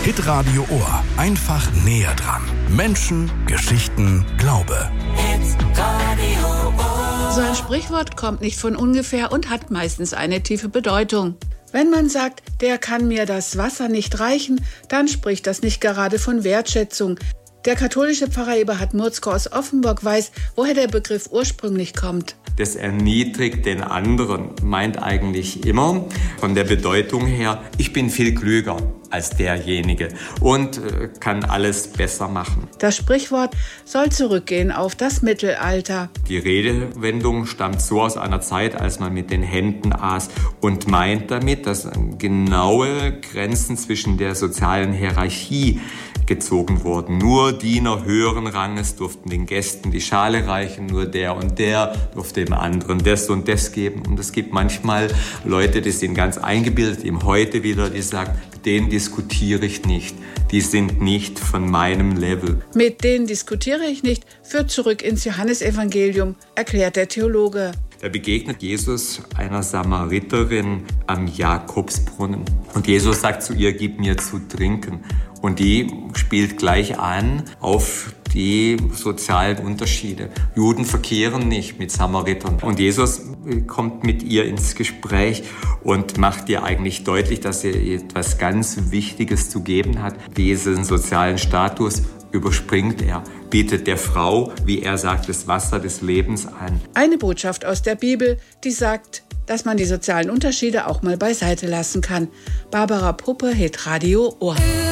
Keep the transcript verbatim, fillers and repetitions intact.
Hitradio Ohr. Einfach näher dran. Menschen, Geschichten, Glaube. Hitradio Ohr. So ein Sprichwort kommt nicht von ungefähr und hat meistens eine tiefe Bedeutung. Wenn man sagt, der kann mir das Wasser nicht reichen, dann spricht das nicht gerade von Wertschätzung. Der katholische Pfarrer Eberhard Murzko aus Offenburg weiß, woher der Begriff ursprünglich kommt. Das erniedrigt den anderen meint eigentlich immer von der Bedeutung her, ich bin viel klüger als derjenige und äh, kann alles besser machen. Das Sprichwort soll zurückgehen auf das Mittelalter. Die Redewendung stammt so aus einer Zeit, als man mit den Händen aß und meint damit, dass genaue Grenzen zwischen der sozialen Hierarchie gezogen wurden. Nur Diener höheren Ranges durften den Gästen die Schale reichen, nur der und der durfte dem anderen das und das geben. Und es gibt manchmal Leute, die sind ganz eingebildet, im Heute wieder, die sagen, mit denen diskutiere ich nicht. Die sind nicht von meinem Level. Mit denen diskutiere ich nicht, führt zurück ins Johannesevangelium, erklärt der Theologe. Da begegnet Jesus einer Samariterin am Jakobsbrunnen. Und Jesus sagt zu ihr, gib mir zu trinken. Und die spielt gleich an auf die sozialen Unterschiede. Juden verkehren nicht mit Samaritern. Und Jesus kommt mit ihr ins Gespräch und macht ihr eigentlich deutlich, dass er etwas ganz Wichtiges zu geben hat. Diesen sozialen Status überspringt er, bietet der Frau, wie er sagt, das Wasser des Lebens an. Eine Botschaft aus der Bibel, die sagt, dass man die sozialen Unterschiede auch mal beiseite lassen kann. Barbara Puppe, Hitradio Ohr.